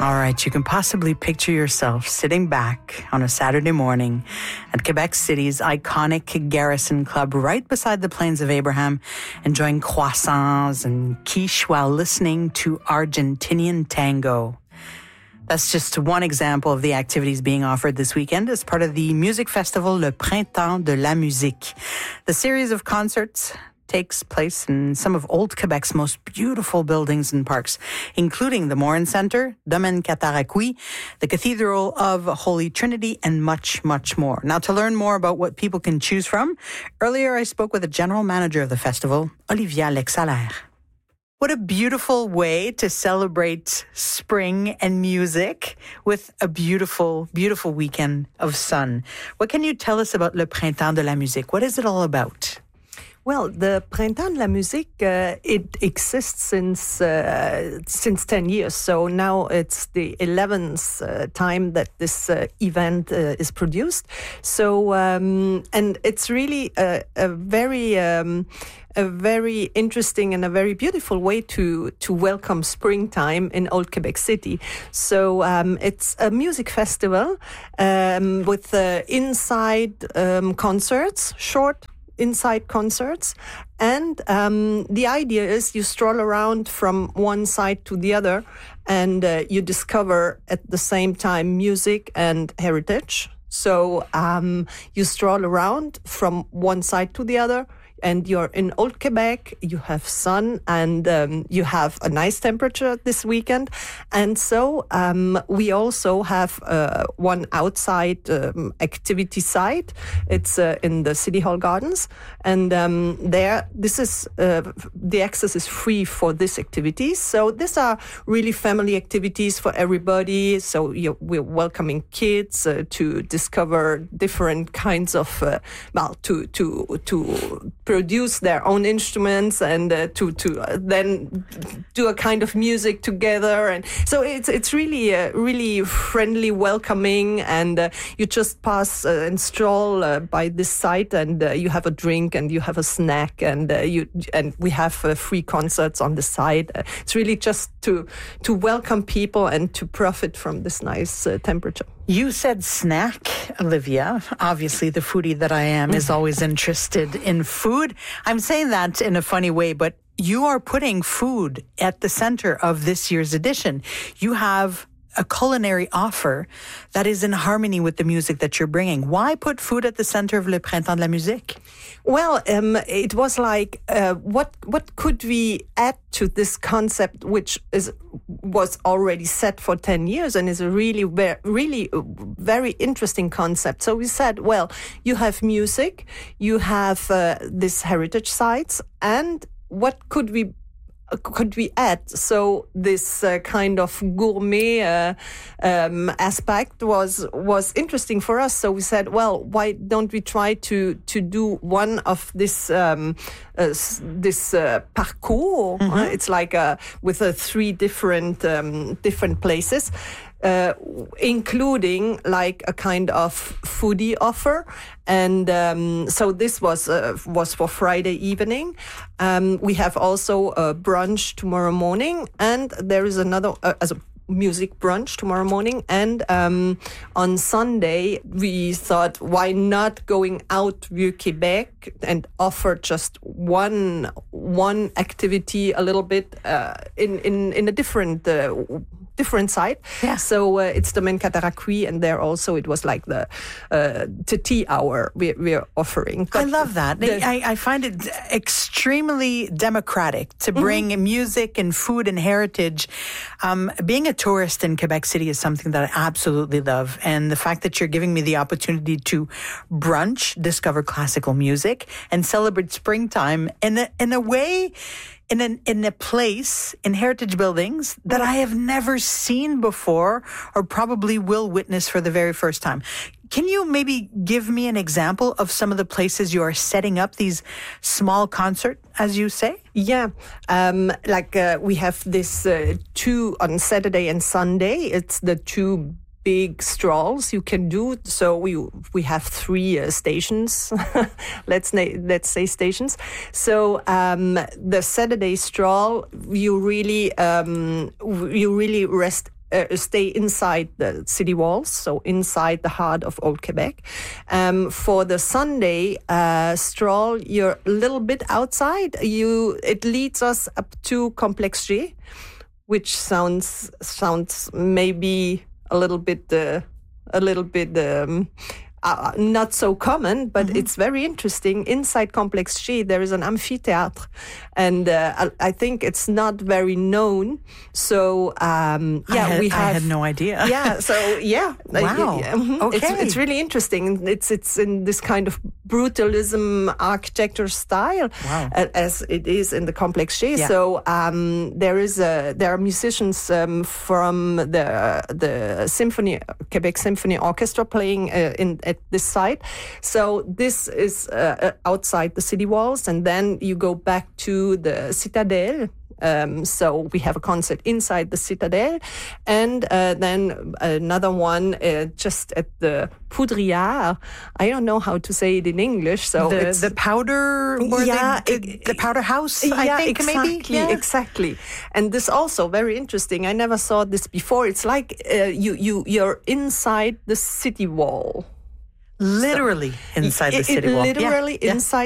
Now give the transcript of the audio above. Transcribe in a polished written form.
All right, you can possibly picture yourself sitting back on a Saturday morning at Quebec City's iconic Garrison Club right beside the Plains of Abraham, enjoying croissants and quiche while listening to Argentinian tango. That's just one example of the activities being offered this weekend as part of the music festival Le Printemps de la Musique. The series of concerts takes place in some of old Quebec's most beautiful buildings and parks, including the Morin Centre, Domaine Cataraqui, the Cathedral of Holy Trinity, and much, much more. Now, to learn more about what people can choose from, earlier I spoke with the general manager of the festival, Olivia Lexalaire. What a beautiful way to celebrate spring and music with a beautiful, beautiful weekend of sun. What can you tell us about Le Printemps de la Musique? What is it all about? Well, the Printemps de la Musique, it exists since 10 years. So now it's the 11th time that this event is produced. So, and it's really a very interesting and a very beautiful way to welcome springtime in Old Quebec City. So it's a music festival with inside concerts, short inside concerts, and the idea is you stroll around from one side to the other, and you discover at the same time music and heritage. So you stroll around from one side to the other, and you're in Old Quebec, you have sun, and you have a nice temperature this weekend. And so we also have one outside activity site. It's in the City Hall Gardens. And there, this is, the access is free for this activity. So these are really family activities for everybody. So we're welcoming kids to discover different kinds of, to produce their own instruments and to then do a kind of music together. And so it's really friendly, welcoming, and you just pass and stroll by this site, and you have a drink and you have a snack, and we have free concerts on the side. It's really just to welcome people and to profit from this nice temperature. You said snack, Olivia. Obviously, the foodie that I am is always interested in food. I'm saying that in a funny way, but you are putting food at the center of this year's edition. You have a culinary offer that is in harmony with the music that you're bringing. Why put food at the center of Le Printemps de la Musique? Well, it was like, what could we add to this concept, which was already set for 10 years and is a really very interesting concept. So we said, well, you have music, you have this heritage sites, and what could we add? So this kind of gourmet aspect was interesting for us. So we said, well, why don't we try to do one of this parcours? It's like with three different places. Including like a kind of foodie offer, and so this was for Friday evening. We have also a brunch tomorrow morning, and there is another as a music brunch tomorrow morning, and on Sunday we thought, why not going out Vieux Quebec and offer just one activity a little bit in a different site. Yeah. So it's Domaine Cataraqui, and there also it was like the tea hour we're offering. But I love that. I find it extremely democratic to bring music and food and heritage. Being a tourist in Quebec City is something that I absolutely love. And the fact that you're giving me the opportunity to brunch, discover classical music, and celebrate springtime in a way, in a place, in heritage buildings that I have never seen before or probably will witness for the very first time. Can you maybe give me an example of some of the places you are setting up these small concert, as you say? Yeah, we have this two on Saturday and Sunday. It's the two big strolls you can do. So we have three stations. let's say stations. So the Saturday stroll, you really rest stay inside the city walls, so inside the heart of Old Quebec. For the Sunday stroll, you're a little bit outside. It leads us up to Complexe G, which sounds maybe a little bit not so common, but it's very interesting. Inside Complexe G, there is an amphitheater, and I think it's not very known. So I had no idea. Yeah, so yeah, wow. Okay, it's really interesting. It's in this kind of brutalism architecture style, wow. As it is in the Complexe G. Yeah. So there are musicians from the Quebec Symphony Orchestra playing at this site. So this is outside the city walls, and then you go back to the Citadel. So we have a concert inside the Citadel, and then another one just at the Poudrière. I don't know how to say it in English. So the powder, the powder house. I think exactly, maybe. Exactly. And this also very interesting. I never saw this before. It's like you're inside the city wall. Literally inside the city wall. Literally inside